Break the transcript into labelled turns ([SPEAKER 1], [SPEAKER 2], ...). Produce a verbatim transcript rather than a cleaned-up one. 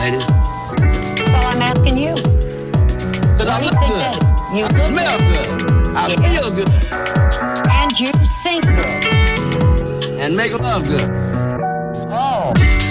[SPEAKER 1] ladies?
[SPEAKER 2] Well, I'm asking you.
[SPEAKER 1] Because I look good.
[SPEAKER 2] You
[SPEAKER 1] I
[SPEAKER 2] look
[SPEAKER 1] smell good. I
[SPEAKER 2] Yeah.
[SPEAKER 1] feel good.
[SPEAKER 2] And you sing good.
[SPEAKER 1] And make love good.
[SPEAKER 2] Oh.